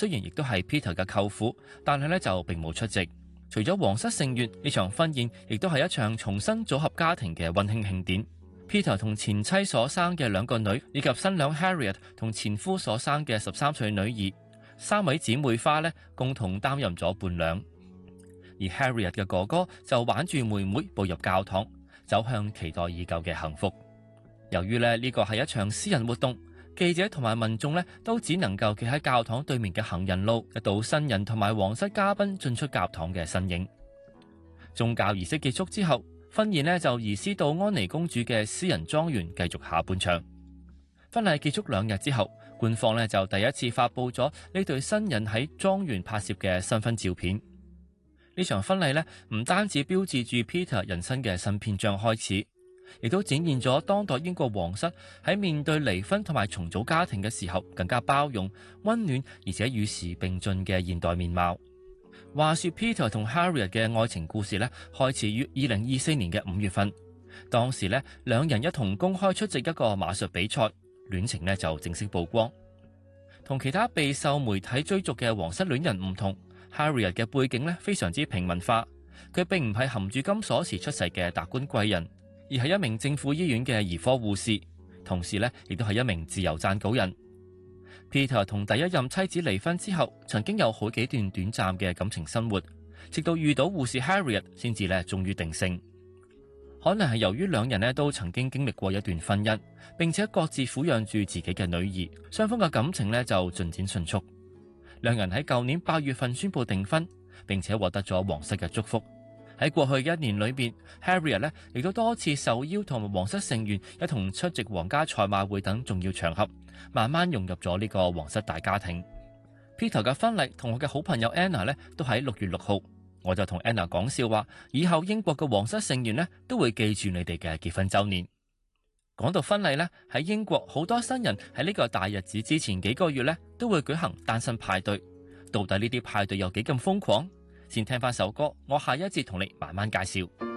雖然亦都係 Peter 嘅舅父，但係就並冇出席。除咗皇室成員，呢場婚宴亦都係一場重新組合家庭嘅溫馨慶典。Peter 同前妻所生嘅2個女，以及新娘 Harriet 同前夫所生嘅13歲女兒，3位姊妹花共同擔任咗伴娘。而 Harriet 嘅哥哥就挽住妹妹步入教堂，走向期待已久嘅幸福。由於呢個係一場私人活動，記者同埋民眾都只能夠企喺教堂對面嘅行人路，一睹新人同埋皇室嘉賓進出教堂嘅身影。宗教儀式結束之後，婚宴就移師到安妮公主嘅私人莊園繼續下半場。婚禮結束2日之後，官方就第一次發佈咗呢對新人喺莊園拍攝嘅新婚照片。呢場婚禮唔單止標誌住 Peter 人生嘅新篇章開始，亦都展現咗當代英國皇室喺面對離婚同埋重組家庭嘅時候更加包容、溫暖而且與時並進嘅現代面貌。話說 Peter 同 Harriet 嘅愛情故事開始於2024年嘅5月份，當時2人一同公開出席一個馬術比賽，戀情就正式曝光。同其他備受媒體追逐嘅皇室戀人唔同， Harriet 嘅背景非常之平民化，佢並唔係含住金鎖匙出世嘅達官貴人，而係一名政府醫院嘅兒科護士，同時亦都係一名自由撰稿人。Peter 同第一任妻子離婚之後，曾經有好幾段短暫嘅感情生活，直到遇到護士 Harriet 先至終於定性。可能係由於2人都曾經經歷過一段婚姻，並且各自撫養住自己嘅女兒，雙方嘅感情就進展迅速。2人喺舊年8月份宣布訂婚，並且獲得咗皇室嘅祝福。喺過去1年裏邊 Harriet 亦都多次受邀同皇室成員一同出席皇家賽馬會等重要場合，慢慢融入咗呢個皇室大家庭。Peter 嘅婚禮同我嘅好朋友 Anna 都喺6月6號，我就同 Anna 講笑話，以後英國嘅皇室成員都會記住你哋嘅結婚週年。講到婚禮喺英國好多新人喺呢個大日子之前幾個月都會舉行單身派對，到底呢啲派對有幾咁瘋狂？先聽翻首歌，我下一節同你慢慢介紹。